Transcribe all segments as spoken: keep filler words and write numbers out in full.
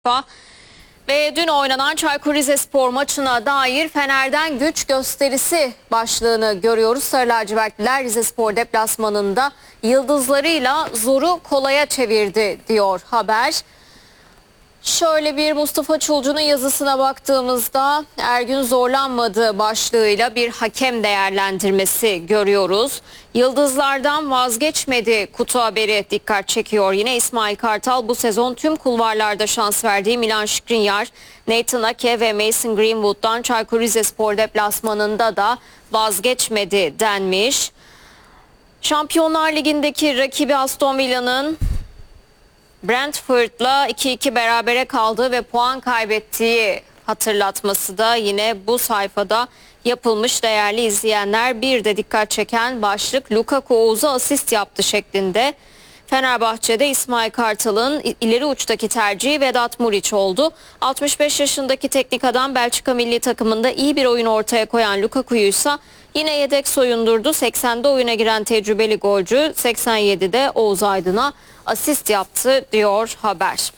Ve dün oynanan Çaykur Rizespor maçına dair Fener'den güç gösterisi başlığını görüyoruz. Sarı lacivertliler Rizespor deplasmanında yıldızlarıyla zoru kolaya çevirdi diyor haber. Şöyle bir Mustafa Çulcu'nun yazısına baktığımızda Ergün zorlanmadı başlığıyla bir hakem değerlendirmesi görüyoruz. Yıldızlardan vazgeçmedi kutu haberi dikkat çekiyor. Yine İsmail Kartal bu sezon tüm kulvarlarda şans verdiği Milan Skriniar, Nathan Ake ve Mason Greenwood'dan Çaykur Rizespor deplasmanında da vazgeçmedi denmiş. Şampiyonlar Ligi'ndeki rakibi Aston Villa'nın Brentford'la iki iki berabere kaldığı ve puan kaybettiği hatırlatması da yine bu sayfada yapılmış değerli izleyenler. Bir de dikkat çeken başlık Lukaku Oğuz'a asist yaptı şeklinde. Fenerbahçe'de İsmail Kartal'ın ileri uçtaki tercihi Vedat Muriç oldu. altmış beş yaşındaki teknik adam Belçika milli takımında iyi bir oyun ortaya koyan Lukaku'yu ise yine yedek soyundurdu. seksende oyuna giren tecrübeli golcü seksen yedide Oğuz Aydın'a asist yaptı diyor haber.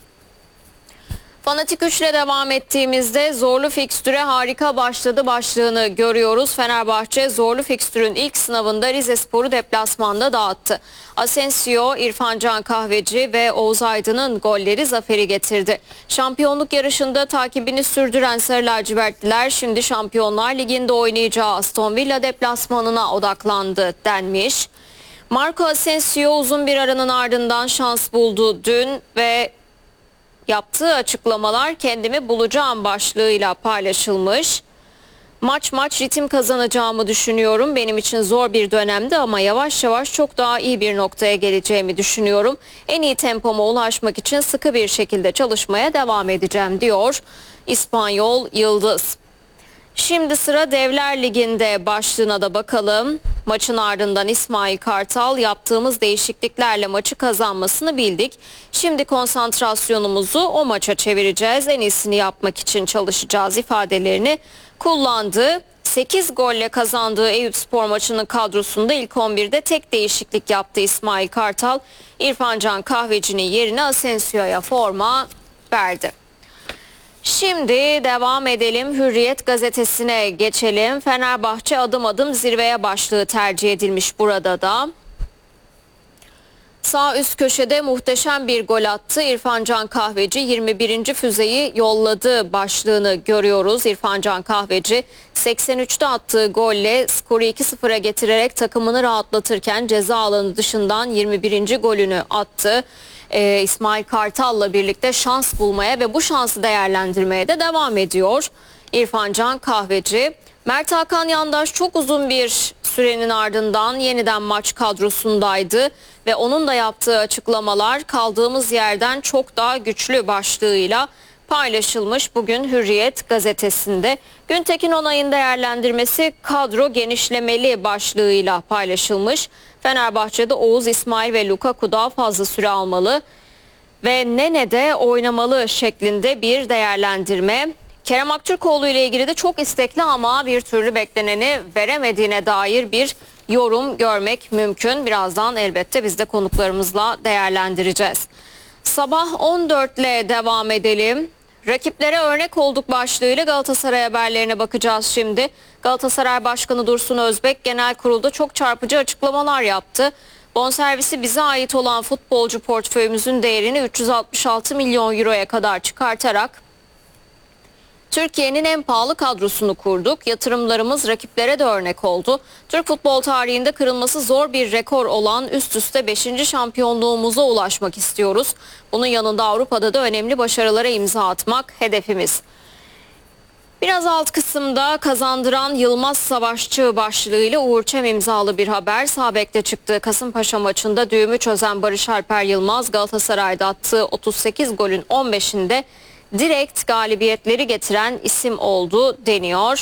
Fanatik üç ile devam ettiğimizde zorlu fikstüre harika başladı başlığını görüyoruz. Fenerbahçe zorlu fikstürün ilk sınavında Rizespor'u deplasmanda dağıttı. Asensio, İrfan Can Kahveci ve Oğuz Aydın'ın golleri zaferi getirdi. Şampiyonluk yarışında takibini sürdüren Sarı lacivertliler şimdi Şampiyonlar Ligi'nde oynayacağı Aston Villa deplasmanına odaklandı denmiş. Marco Asensio uzun bir aranın ardından şans buldu dün ve yaptığı açıklamalar kendimi bulacağım başlığıyla paylaşılmış. Maç maç ritim kazanacağımı düşünüyorum. Benim için zor bir dönemdi ama yavaş yavaş çok daha iyi bir noktaya geleceğimi düşünüyorum. En iyi tempoma ulaşmak için sıkı bir şekilde çalışmaya devam edeceğim diyor İspanyol Yıldız. Şimdi sıra Devler Ligi'nde başlığına da bakalım. Maçın ardından İsmail Kartal yaptığımız değişikliklerle maçı kazanmasını bildik. Şimdi konsantrasyonumuzu o maça çevireceğiz. En iyisini yapmak için çalışacağız ifadelerini kullandı. sekiz golle kazandığı Eyüpspor maçının kadrosunda ilk on birde tek değişiklik yaptı İsmail Kartal. İrfan Can Kahveci'nin yerine Asensio'ya forma verdi. Şimdi devam edelim. Hürriyet gazetesine geçelim. Fenerbahçe adım adım zirveye başlığı tercih edilmiş burada da. Sağ üst köşede muhteşem bir gol attı. İrfan Can Kahveci yirmi birinci füzeyi yolladı başlığını görüyoruz. İrfan Can Kahveci seksen üçte attığı golle skoru iki sıfıra getirerek takımını rahatlatırken ceza alanı dışından yirmi birinci golünü attı. Ee, İsmail Kartal'la birlikte şans bulmaya ve bu şansı değerlendirmeye de devam ediyor İrfan Can Kahveci. Mert Hakan Yandaş çok uzun bir sürenin ardından yeniden maç kadrosundaydı ve onun da yaptığı açıklamalar kaldığımız yerden çok daha güçlü başlığıyla paylaşılmış bugün Hürriyet gazetesinde. Güntekin Onay'ın değerlendirmesi kadro genişlemeli başlığıyla paylaşılmış. Fenerbahçe'de Oğuz, İsmail ve Lukaku daha fazla süre almalı ve Nene'de oynamalı şeklinde bir değerlendirme. Kerem Aktürkoğlu ile ilgili de çok istekli ama bir türlü bekleneni veremediğine dair bir yorum görmek mümkün. Birazdan elbette biz de konuklarımızla değerlendireceğiz. Sabah on dört ile devam edelim. Rakiplere örnek olduk başlığıyla Galatasaray haberlerine bakacağız şimdi. Galatasaray Başkanı Dursun Özbek genel kurulda çok çarpıcı açıklamalar yaptı. Bonservisi bize ait olan futbolcu portföyümüzün değerini üç yüz altmış altı milyon euroya kadar çıkartarak Türkiye'nin en pahalı kadrosunu kurduk. Yatırımlarımız rakiplere de örnek oldu. Türk futbol tarihinde kırılması zor bir rekor olan üst üste beşinci şampiyonluğumuza ulaşmak istiyoruz. Bunun yanında Avrupa'da da önemli başarılara imza atmak hedefimiz. Biraz alt kısımda kazandıran Yılmaz Savaşçı başlığıyla Uğur Çem imzalı bir haber. Sağ bekte çıktığı Kasımpaşa maçında düğümü çözen Barış Alper Yılmaz Galatasaray'da attığı otuz sekiz golün on beşinde direkt galibiyetleri getiren isim oldu deniyor.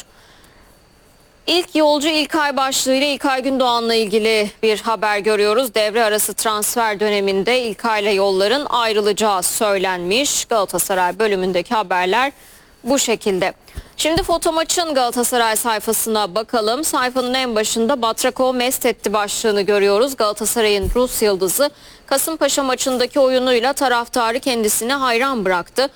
İlk yolcu İlkay başlığıyla İlkay Gündoğan'la ilgili bir haber görüyoruz. Devre arası transfer döneminde İlkay'la yolların ayrılacağı söylenmiş. Galatasaray bölümündeki haberler bu şekilde. Şimdi Foto Maç'ın Galatasaray sayfasına bakalım. Sayfanın en başında Batrakov mest etti başlığını görüyoruz. Galatasaray'ın Rus yıldızı Kasımpaşa maçındaki oyunuyla taraftarı kendisini hayran bıraktı.